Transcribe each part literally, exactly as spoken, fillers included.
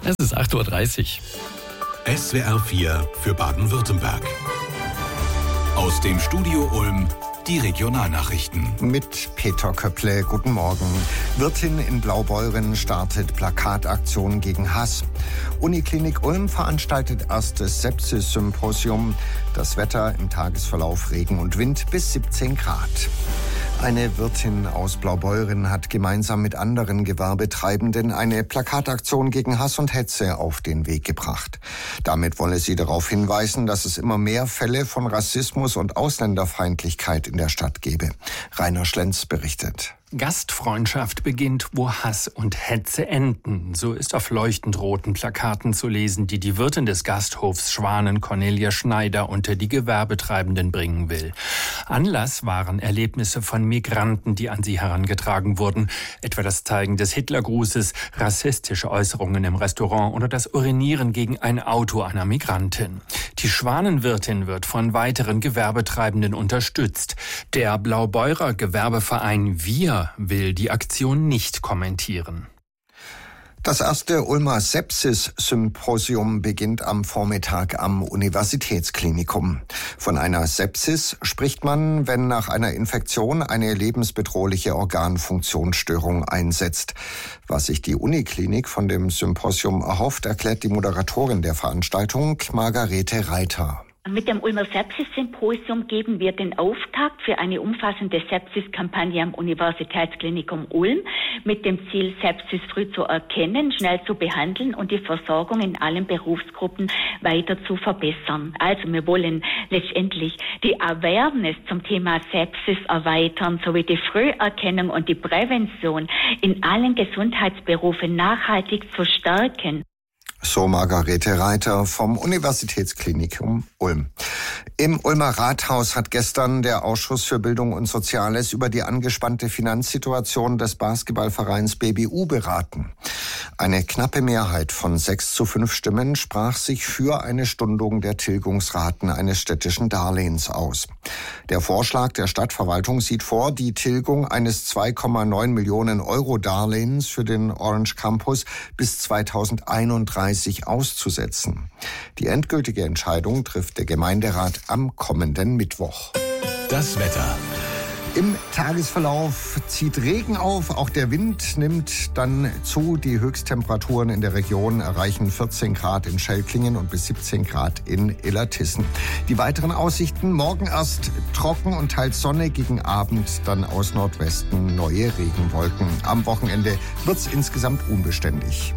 Es ist acht Uhr dreißig. S W R vier für Baden-Württemberg. Aus dem Studio Ulm die Regionalnachrichten. Mit Peter Köpple, guten Morgen. Wirtin in Blaubeuren startet Plakataktion gegen Hass. Uniklinik Ulm veranstaltet erstes Sepsis-Symposium. Das Wetter im Tagesverlauf Regen und Wind bis siebzehn Grad. Eine Wirtin aus Blaubeuren hat gemeinsam mit anderen Gewerbetreibenden eine Plakataktion gegen Hass und Hetze auf den Weg gebracht. Damit wolle sie darauf hinweisen, dass es immer mehr Fälle von Rassismus und Ausländerfeindlichkeit in der Stadt gebe. Rainer Schlenz berichtet. Gastfreundschaft beginnt, wo Hass und Hetze enden. So ist auf leuchtend roten Plakaten zu lesen, die die Wirtin des Gasthofs Schwanen, Cornelia Schneider, unter die Gewerbetreibenden bringen will. Anlass waren Erlebnisse von Migranten, die an sie herangetragen wurden. Etwa das Zeigen des Hitlergrußes, rassistische Äußerungen im Restaurant oder das Urinieren gegen ein Auto einer Migrantin. Die Schwanenwirtin wird von weiteren Gewerbetreibenden unterstützt. Der Blaubeurer Gewerbeverein Wir will die Aktion nicht kommentieren. Das erste Ulmer Sepsis-Symposium beginnt am Vormittag am Universitätsklinikum. Von einer Sepsis spricht man, wenn nach einer Infektion eine lebensbedrohliche Organfunktionsstörung einsetzt. Was sich die Uniklinik von dem Symposium erhofft, erklärt die Moderatorin der Veranstaltung, Margarete Reiter. Mit dem Ulmer Sepsis-Symposium geben wir den Auftakt für eine umfassende Sepsis-Kampagne am Universitätsklinikum Ulm mit dem Ziel, Sepsis früh zu erkennen, schnell zu behandeln und die Versorgung in allen Berufsgruppen weiter zu verbessern. Also wir wollen letztendlich die Awareness zum Thema Sepsis erweitern, sowie die Früherkennung und die Prävention in allen Gesundheitsberufen nachhaltig zu stärken. So Margarete Reiter vom Universitätsklinikum Ulm. Im Ulmer Rathaus hat gestern der Ausschuss für Bildung und Soziales über die angespannte Finanzsituation des Basketballvereins B B U beraten. Eine knappe Mehrheit von sechs zu fünf Stimmen sprach sich für eine Stundung der Tilgungsraten eines städtischen Darlehens aus. Der Vorschlag der Stadtverwaltung sieht vor, die Tilgung eines zwei Komma neun Millionen Euro Darlehens für den Orange Campus bis zweitausendeinunddreißig auszusetzen. Die endgültige Entscheidung trifft der Gemeinderat am kommenden Mittwoch. Das Wetter. Im Tagesverlauf zieht Regen auf, auch der Wind nimmt dann zu. Die Höchsttemperaturen in der Region erreichen vierzehn Grad in Schelklingen und bis siebzehn Grad in Illertissen. Die weiteren Aussichten: morgen erst trocken und teils Sonne, gegen Abend dann aus Nordwesten neue Regenwolken. Am Wochenende wird's insgesamt unbeständig.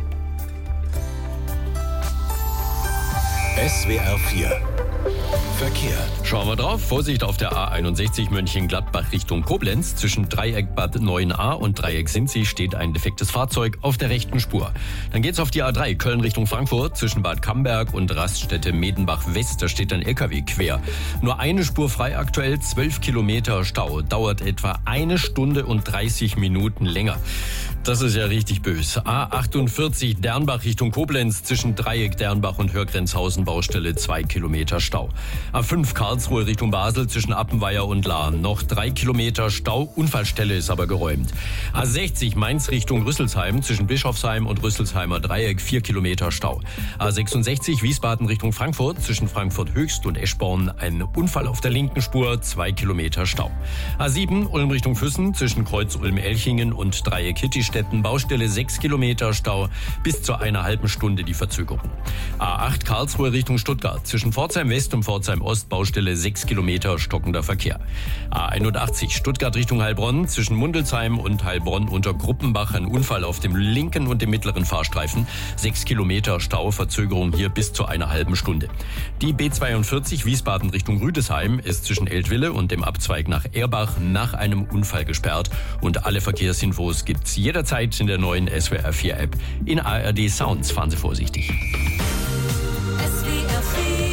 S W R vier Verkehr. Schauen wir drauf. Vorsicht auf der A einundsechzig Mönchengladbach Richtung Koblenz. Zwischen Dreieck Bad neun a und Dreieck Sinzig steht ein defektes Fahrzeug auf der rechten Spur. Dann geht's auf die A drei Köln Richtung Frankfurt. Zwischen Bad Camberg und Raststätte Medenbach West. Da steht ein L K W quer. Nur eine Spur frei aktuell. zwölf Kilometer Stau. Dauert etwa eine Stunde und dreißig Minuten länger. Das ist ja richtig böse. A achtundvierzig Dernbach Richtung Koblenz. Zwischen Dreieck Dernbach und Hörgrenzhausen Baustelle zwei Kilometer Stau. A fünf Karlsruhe Richtung Basel zwischen Appenweier und Lahn. Noch drei Kilometer Stau. Unfallstelle ist aber geräumt. A sechzig Mainz Richtung Rüsselsheim zwischen Bischofsheim und Rüsselsheimer Dreieck vier Kilometer Stau. A sechsundsechzig Wiesbaden Richtung Frankfurt zwischen Frankfurt Höchst und Eschborn ein Unfall auf der linken Spur, zwei Kilometer Stau. A sieben Ulm Richtung Füssen zwischen Kreuz Ulm-Elchingen und Dreieck Hittistetten Baustelle sechs Kilometer Stau, bis zu einer halben Stunde die Verzögerung. A acht Karlsruhe Richtung Stuttgart zwischen Pforzheim West und Pforzheim Ost Baustelle sechs Kilometer stockender Verkehr. A einundachtzig Stuttgart Richtung Heilbronn zwischen Mundelsheim und Heilbronn unter Gruppenbach ein Unfall auf dem linken und dem mittleren Fahrstreifen. sechs Kilometer Stau, Verzögerung hier bis zu einer halben Stunde. Die B zweiundvierzig Wiesbaden Richtung Rüdesheim ist zwischen Eltville und dem Abzweig nach Erbach nach einem Unfall gesperrt. Und alle Verkehrsinfos gibt's jederzeit in der neuen S W R vier App. In A R D Sounds fahren Sie vorsichtig. S W R vier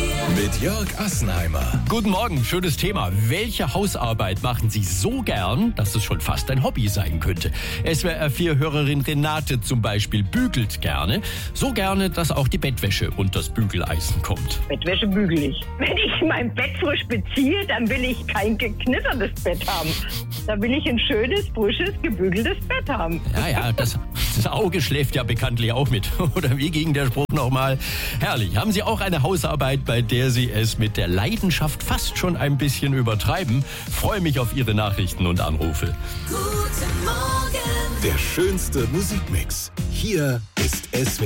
mit Jörg Assenheimer. Guten Morgen, schönes Thema. Welche Hausarbeit machen Sie so gern, dass es schon fast ein Hobby sein könnte? S W R vier Hörerin Renate zum Beispiel bügelt gerne. So gerne, dass auch die Bettwäsche und das Bügeleisen kommt. Bettwäsche bügel ich. Wenn ich mein Bett frisch beziehe, dann will ich kein geknittertes Bett haben. Da will ich ein schönes, frisches, gebügeltes Bett haben. Ja, ja, das, das Auge schläft ja bekanntlich auch mit. Oder wie ging der Spruch nochmal? Herrlich. Haben Sie auch eine Hausarbeit, bei der Sie es mit der Leidenschaft fast schon ein bisschen übertreiben? Freue mich auf Ihre Nachrichten und Anrufe. Guten Morgen. Der schönste Musikmix. Hier ist S W R.